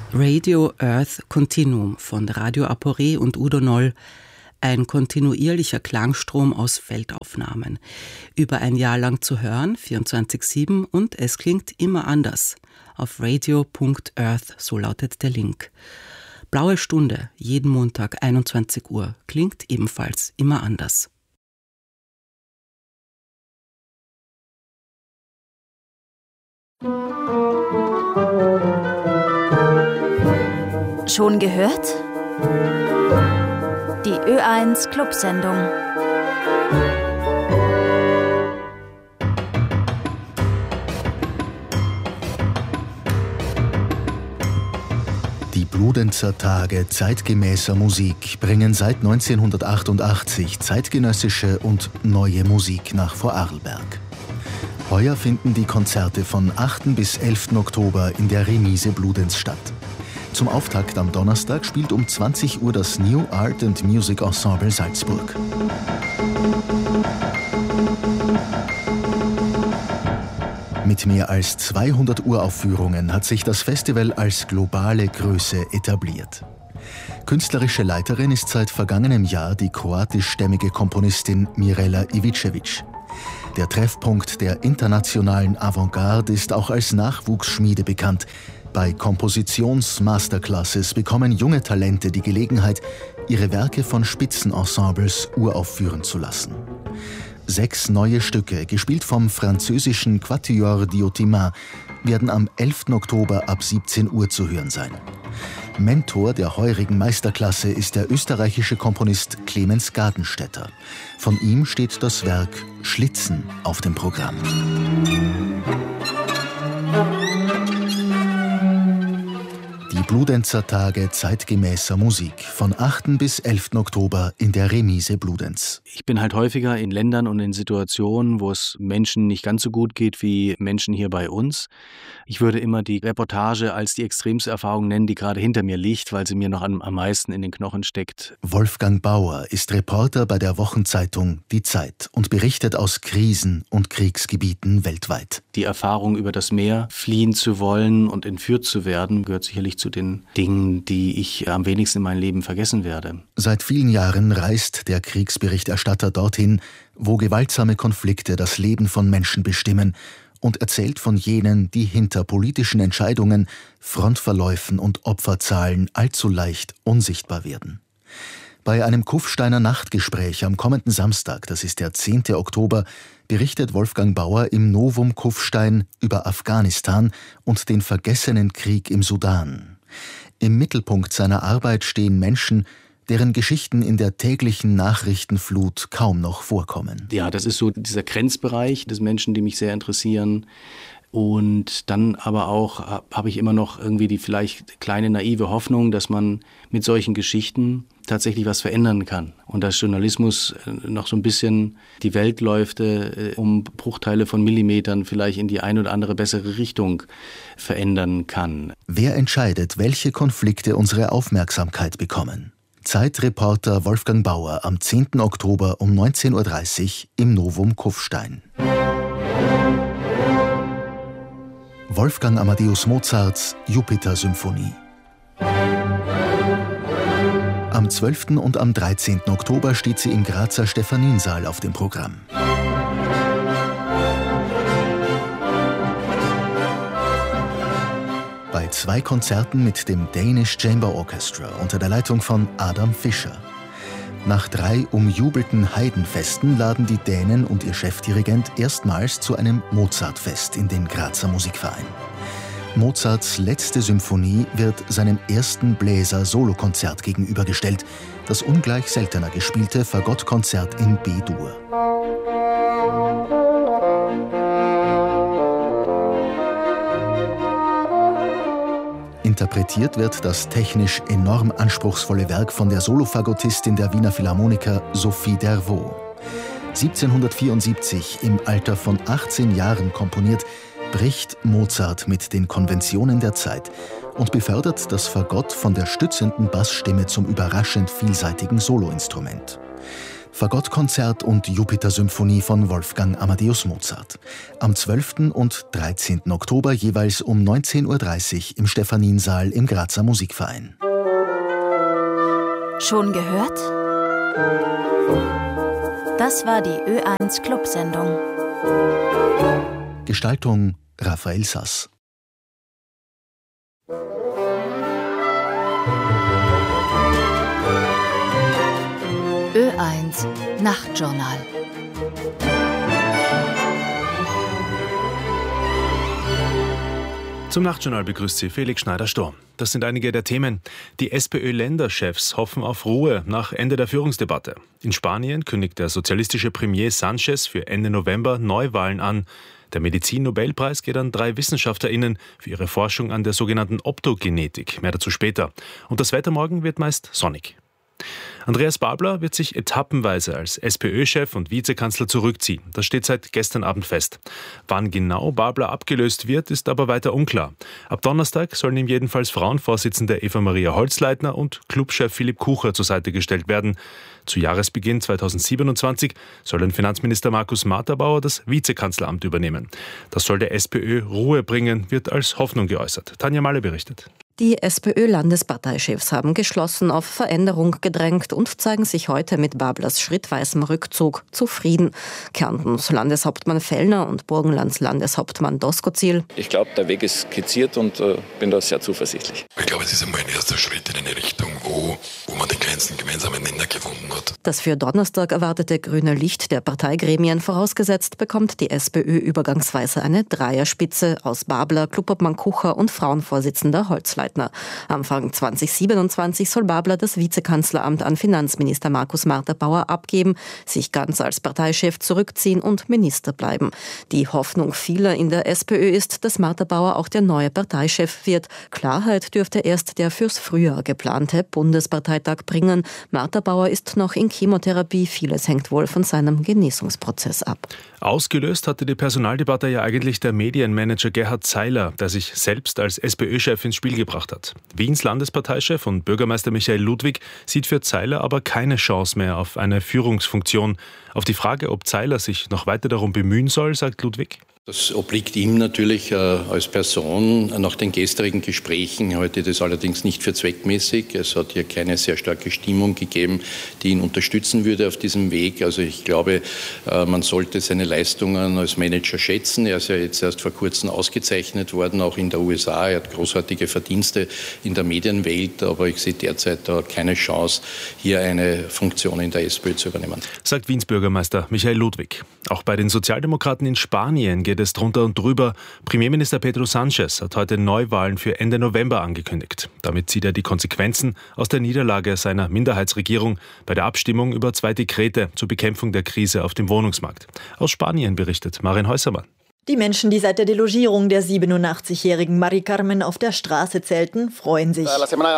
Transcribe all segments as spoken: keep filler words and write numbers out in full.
Radio Earth Continuum von Radio Aporé und Udo Noll, ein kontinuierlicher Klangstrom aus Feldaufnahmen. Über ein Jahr lang zu hören, vierundzwanzig sieben, und es klingt immer anders. Auf radio punkt earth, so lautet der Link. Blaue Stunde, jeden Montag einundzwanzig Uhr, klingt ebenfalls immer anders. Schon gehört? Die Ö eins Clubsendung. Die Bludenzer Tage zeitgemäßer Musik bringen seit neunzehnhundertachtundachtzig zeitgenössische und neue Musik nach Vorarlberg. Heuer finden die Konzerte von achten bis elften Oktober in der Remise Bludenz statt. Zum Auftakt am Donnerstag spielt um zwanzig Uhr das New Art and Music Ensemble Salzburg. Mit mehr als zweihundert Uraufführungen hat sich das Festival als globale Größe etabliert. Künstlerische Leiterin ist seit vergangenem Jahr die kroatischstämmige Komponistin Mirela Ivicevic. Der Treffpunkt der internationalen Avantgarde ist auch als Nachwuchsschmiede bekannt. Bei Kompositions-Masterclasses bekommen junge Talente die Gelegenheit, ihre Werke von Spitzenensembles uraufführen zu lassen. Sechs neue Stücke, gespielt vom französischen Quatuor Diotima, werden am elften Oktober ab siebzehn Uhr zu hören sein. Mentor der heurigen Meisterklasse ist der österreichische Komponist Clemens Gardenstädter. Von ihm steht das Werk Schlitzen auf dem Programm. Die Bludenzer Tage zeitgemäßer Musik von achten bis elften Oktober in der Remise Bludenz. Ich bin halt häufiger in Ländern und in Situationen, wo es Menschen nicht ganz so gut geht wie Menschen hier bei uns. Ich würde immer die Reportage als die extremste Erfahrung nennen, die gerade hinter mir liegt, weil sie mir noch am, am meisten in den Knochen steckt. Wolfgang Bauer ist Reporter bei der Wochenzeitung Die Zeit und berichtet aus Krisen- und Kriegsgebieten weltweit. Die Erfahrung, über das Meer fliehen zu wollen und entführt zu werden, gehört sicherlich zu den Dingen, die ich am wenigsten in meinem Leben vergessen werde. Seit vielen Jahren reist der Kriegsberichterstatter dorthin, wo gewaltsame Konflikte das Leben von Menschen bestimmen, und erzählt von jenen, die hinter politischen Entscheidungen, Frontverläufen und Opferzahlen allzu leicht unsichtbar werden. Bei einem Kufsteiner Nachtgespräch am kommenden Samstag, das ist der zehnten Oktober, berichtet Wolfgang Bauer im Novum Kufstein über Afghanistan und den vergessenen Krieg im Sudan. Im Mittelpunkt seiner Arbeit stehen Menschen, deren Geschichten in der täglichen Nachrichtenflut kaum noch vorkommen. Ja, das ist so dieser Grenzbereich des Menschen, die mich sehr interessieren. Und dann aber auch habe ich immer noch irgendwie die vielleicht kleine naive Hoffnung, dass man mit solchen Geschichten tatsächlich was verändern kann. Und dass Journalismus noch so ein bisschen die Weltläufe um Bruchteile von Millimetern vielleicht in die ein oder andere bessere Richtung verändern kann. Wer entscheidet, welche Konflikte unsere Aufmerksamkeit bekommen? Zeitreporter Wolfgang Bauer am zehnten Oktober um neunzehn Uhr dreißig im Novum Kufstein. Wolfgang Amadeus Mozarts Jupiter-Symphonie. Am zwölften und am dreizehnten Oktober steht sie im Grazer Stephaniensaal auf dem Programm. Bei zwei Konzerten mit dem Danish Chamber Orchestra unter der Leitung von Adam Fischer. Nach drei umjubelten Heidenfesten laden die Dänen und ihr Chefdirigent erstmals zu einem Mozartfest in den Grazer Musikverein. Mozarts letzte Symphonie wird seinem ersten Bläser-Solokonzert gegenübergestellt, das ungleich seltener gespielte Fagottkonzert in B-Dur. Interpretiert wird das technisch enorm anspruchsvolle Werk von der Solofagottistin der Wiener Philharmoniker Sophie Dervaux. siebzehnhundertvierundsiebzig, im Alter von achtzehn Jahren komponiert, bricht Mozart mit den Konventionen der Zeit und befördert das Fagott von der stützenden Bassstimme zum überraschend vielseitigen Soloinstrument. Fagottkonzert und Jupiter-Symphonie von Wolfgang Amadeus Mozart. Am zwölften und dreizehnten Oktober jeweils um neunzehn Uhr dreißig im Stephaniensaal im Grazer Musikverein. Schon gehört? Das war die Ö eins Clubsendung. Gestaltung Raphael Sass. Ö eins Nachtjournal. Zum Nachtjournal begrüßt Sie Felix Schneider-Sturm. Das sind einige der Themen. Die SPÖ-Länderchefs hoffen auf Ruhe nach Ende der Führungsdebatte. In Spanien kündigt der sozialistische Premier Sánchez für Ende November Neuwahlen an. Der Medizin-Nobelpreis geht an drei WissenschaftlerInnen für ihre Forschung an der sogenannten Optogenetik. Mehr dazu später. Und das Wetter morgen wird meist sonnig. Andreas Babler wird sich etappenweise als SPÖ-Chef und Vizekanzler zurückziehen. Das steht seit gestern Abend fest. Wann genau Babler abgelöst wird, ist aber weiter unklar. Ab Donnerstag sollen ihm jedenfalls Frauenvorsitzende Eva-Maria Holzleitner und Clubchef Philipp Kucher zur Seite gestellt werden. Zu Jahresbeginn zweitausendsiebenundzwanzig soll dann Finanzminister Markus Marterbauer das Vizekanzleramt übernehmen. Das soll der SPÖ Ruhe bringen, wird als Hoffnung geäußert. Tanja Malle berichtet. Die SPÖ-Landesparteichefs haben geschlossen auf Veränderung gedrängt und zeigen sich heute mit Bablers schrittweisem Rückzug zufrieden. Kärntens Landeshauptmann Fellner und Burgenlands Landeshauptmann Doskozil. Ich glaube, der Weg ist skizziert und äh, bin da sehr zuversichtlich. Ich glaube, es ist einmal ein erster Schritt in eine Richtung, wo, wo man den kleinsten gemeinsamen Nenner gefunden hat. Das für Donnerstag erwartete grüne Licht der Parteigremien vorausgesetzt, bekommt die SPÖ übergangsweise eine Dreierspitze aus Babler, Klubobmann Kucher und Frauenvorsitzender Holzleitner. Anfang zweitausendsiebenundzwanzig soll Babler das Vizekanzleramt an Finanzminister Markus Marterbauer abgeben, sich ganz als Parteichef zurückziehen und Minister bleiben. Die Hoffnung vieler in der SPÖ ist, dass Marterbauer auch der neue Parteichef wird. Klarheit dürfte erst der fürs Frühjahr geplante Bundesparteitag bringen. Marterbauer ist noch in Chemotherapie. Vieles hängt wohl von seinem Genesungsprozess ab. Ausgelöst hatte die Personaldebatte ja eigentlich der Medienmanager Gerhard Zeiler, der sich selbst als SPÖ-Chef ins Spiel gebracht hat. Wiens Landesparteichef und Bürgermeister Michael Ludwig sieht für Zeiler aber keine Chance mehr auf eine Führungsfunktion. Auf die Frage, ob Zeiler sich noch weiter darum bemühen soll, sagt Ludwig: Das obliegt ihm natürlich äh, als Person. Nach den gestrigen Gesprächen halte ich das allerdings nicht für zweckmäßig. Es hat hier keine sehr starke Stimmung gegeben, die ihn unterstützen würde auf diesem Weg. Also ich glaube, äh, man sollte seine Leistungen als Manager schätzen. Er ist ja jetzt erst vor kurzem ausgezeichnet worden, auch in der U S A. Er hat großartige Verdienste in der Medienwelt, aber ich sehe derzeit da keine Chance, hier eine Funktion in der SPÖ zu übernehmen. Sagt Wiens Bürgermeister Michael Ludwig. Auch bei den Sozialdemokraten in Spanien geht es drunter und drüber. Premierminister Pedro Sánchez hat heute Neuwahlen für Ende November angekündigt. Damit zieht er die Konsequenzen aus der Niederlage seiner Minderheitsregierung bei der Abstimmung über zwei Dekrete zur Bekämpfung der Krise auf dem Wohnungsmarkt. Aus Spanien berichtet Marin Häusermann. Die Menschen, die seit der Delogierung der siebenundachtzigjährigen Mari Carmen auf der Straße zelten, freuen sich.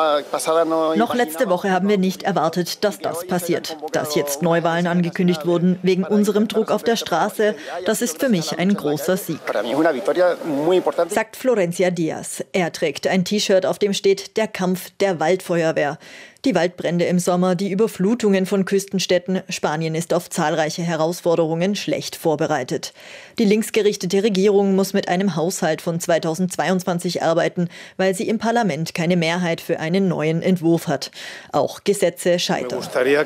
Noch letzte Woche haben wir nicht erwartet, dass das passiert. Dass jetzt Neuwahlen angekündigt wurden wegen unserem Druck auf der Straße, das ist für mich ein großer Sieg, sagt Florencia Diaz. Er trägt ein T-Shirt, auf dem steht „Der Kampf der Waldfeuerwehr". Die Waldbrände im Sommer, die Überflutungen von Küstenstädten. Spanien ist auf zahlreiche Herausforderungen schlecht vorbereitet. Die linksgerichtete Regierung muss mit einem Haushalt von zweitausendzweiundzwanzig arbeiten, weil sie im Parlament keine Mehrheit für einen neuen Entwurf hat. Auch Gesetze scheitern.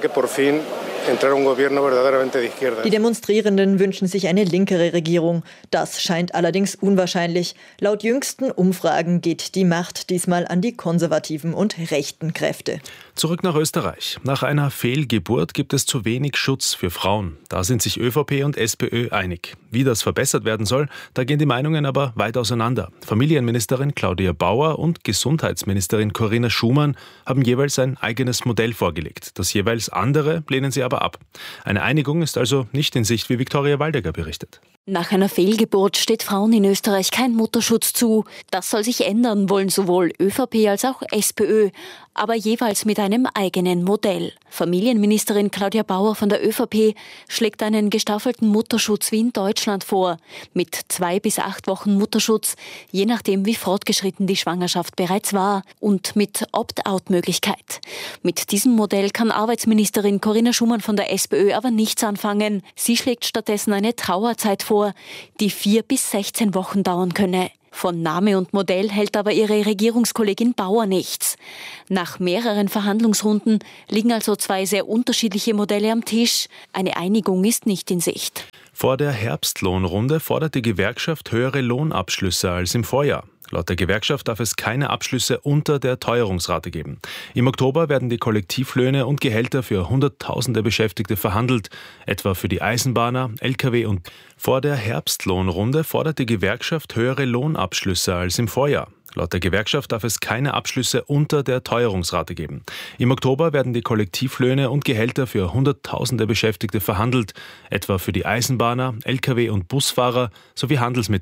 Die Demonstrierenden wünschen sich eine linkere Regierung. Das scheint allerdings unwahrscheinlich. Laut jüngsten Umfragen geht die Macht diesmal an die konservativen und rechten Kräfte. Zurück nach Österreich. Nach einer Fehlgeburt gibt es zu wenig Schutz für Frauen. Da sind sich ÖVP und SPÖ einig. Wie das verbessert werden soll, da gehen die Meinungen aber weit auseinander. Familienministerin Claudia Bauer und Gesundheitsministerin Corinna Schumann haben jeweils ein eigenes Modell vorgelegt. Das jeweils andere lehnen sie aber ab. Eine Einigung ist also nicht in Sicht, wie Viktoria Waldecker berichtet. Nach einer Fehlgeburt steht Frauen in Österreich kein Mutterschutz zu. Das soll sich ändern, wollen sowohl ÖVP als auch SPÖ, aber jeweils mit einem eigenen Modell. Familienministerin Claudia Bauer von der ÖVP schlägt einen gestaffelten Mutterschutz wie in Deutschland vor, mit zwei bis acht Wochen Mutterschutz, je nachdem wie fortgeschritten die Schwangerschaft bereits war, und mit Opt-out-Möglichkeit. Mit diesem Modell kann Arbeitsministerin Corinna Schumann von der SPÖ aber nichts anfangen. Sie schlägt stattdessen eine Trauerzeit vor, die vier bis sechzehn Wochen dauern könne. Von Name und Modell hält aber ihre Regierungskollegin Bauer nichts. Nach mehreren Verhandlungsrunden liegen also zwei sehr unterschiedliche Modelle am Tisch. Eine Einigung ist nicht in Sicht. Vor der Herbstlohnrunde fordert die Gewerkschaft höhere Lohnabschlüsse als im Vorjahr. Laut der Gewerkschaft darf es keine Abschlüsse unter der Teuerungsrate geben. Im Oktober werden die Kollektivlöhne und Gehälter für Hunderttausende Beschäftigte verhandelt, etwa für die Eisenbahner, L K W und... Vor der Herbstlohnrunde fordert die Gewerkschaft höhere Lohnabschlüsse als im Vorjahr. Laut der Gewerkschaft darf es keine Abschlüsse unter der Teuerungsrate geben. Im Oktober werden die Kollektivlöhne und Gehälter für Hunderttausende Beschäftigte verhandelt, etwa für die Eisenbahner, L K W und Busfahrer sowie Handelsmittel.